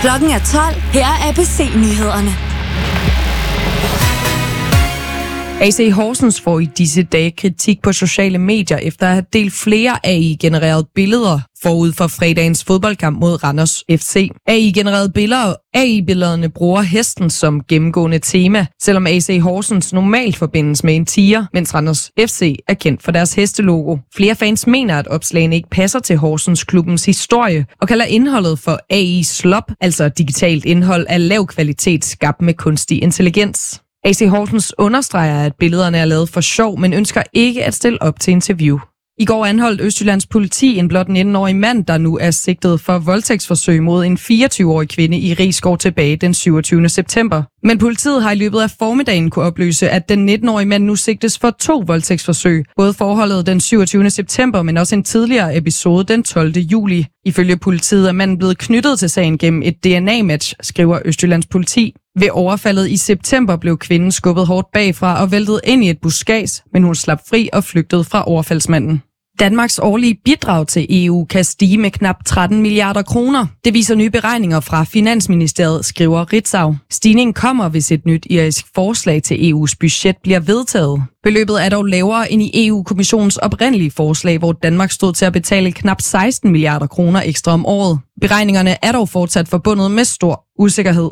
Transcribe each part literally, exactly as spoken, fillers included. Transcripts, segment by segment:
Klokken er tolv. Her er A B C-nyhederne. A C Horsens får i disse dage kritik på sociale medier efter at have delt flere A I-genererede billeder forud for fredagens fodboldkamp mod Randers F C. A I-genererede billeder, A I-billederne bruger hesten som gennemgående tema, selvom A C Horsens normalt forbindes med en tiger, mens Randers F C er kendt for deres hestelogo. Flere fans mener, at opslagene ikke passer til Horsens klubbens historie, og kalder indholdet for A I-slop, altså digitalt indhold af lav kvalitet skabt med kunstig intelligens. A C Horsens understreger, at billederne er lavet for sjov, men ønsker ikke at stille op til interview. I går anholdt Østjyllands politi en blot nitten-årig mand, der nu er sigtet for voldtægtsforsøg mod en fireogtyve-årig kvinde i Risskov tilbage den syvogtyvende september. Men politiet har i løbet af formiddagen kunne oplyse, at den nitten-årige mand nu sigtes for to voldtægtsforsøg. Både forholdet den syvogtyvende september, men også en tidligere episode den tolvte juli. Ifølge politiet er manden blevet knyttet til sagen gennem et D N A-match, skriver Østjyllands politi. Ved overfaldet i september blev kvinden skubbet hårdt bagfra og væltet ind i et buskads, men hun slap fri og flygtede fra overfaldsmanden. Danmarks årlige bidrag til E U kan stige med knap tretten milliarder kroner. Det viser nye beregninger fra Finansministeriet, skriver Ritzau. Stigningen kommer, hvis et nyt irsk forslag til E U's budget bliver vedtaget. Beløbet er dog lavere end i E U-kommissionens oprindelige forslag, hvor Danmark stod til at betale knap seksten milliarder kroner ekstra om året. Beregningerne er dog fortsat forbundet med stor usikkerhed.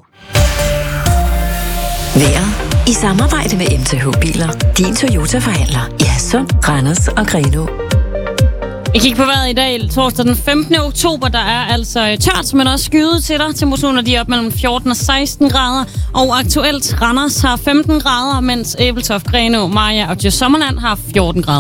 Vejret i samarbejde med M T H Biler. Din Toyota-forhandler i Hadsund, Randers og Grenaa. Jeg kigger på vejret i dag, torsdag den femtende oktober. Der er altså tørt, men også skyet til dig. Temperaturen de er op mellem fjorten og seksten grader. Og aktuelt Randers har femten grader, mens Ebeltoft, Grenaa, Mariager og Djursland har fjorten grader.